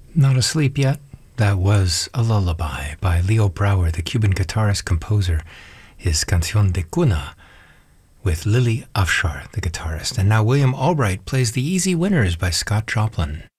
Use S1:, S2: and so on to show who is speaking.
S1: Not asleep yet? That was A Lullaby by Leo Brouwer, the Cuban guitarist-composer, his Canción de Cuna, with Lily Afshar, the guitarist. And now William Albright plays The Easy Winners by Scott Joplin.